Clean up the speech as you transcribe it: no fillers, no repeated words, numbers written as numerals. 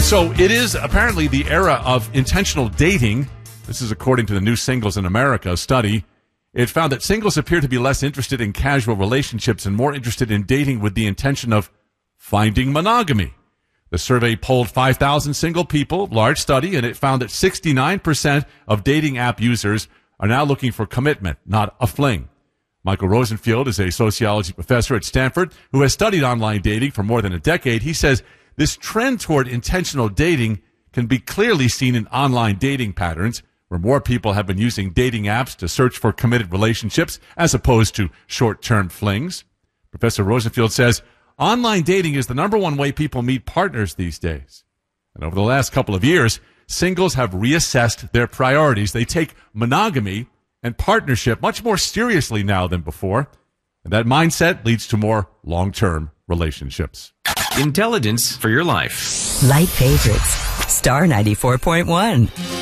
So it is apparently the era of intentional dating. This is according to the New Singles in America study. It found that singles appear to be less interested in casual relationships and more interested in dating with the intention of finding monogamy. The survey polled 5,000 single people, large study, and it found that 69% of dating app users are now looking for commitment, not a fling. Michael Rosenfield is a sociology professor at Stanford who has studied online dating for more than a decade. He says this trend toward intentional dating can be clearly seen in online dating patterns, where more people have been using dating apps to search for committed relationships as opposed to short-term flings. Professor Rosenfield says online dating is the number one way people meet partners these days. And over the last couple of years, singles have reassessed their priorities. They take monogamy and partnership much more seriously now than before. And that mindset leads to more long-term relationships. Intelligence for your life. Light favorites. Star 94.1.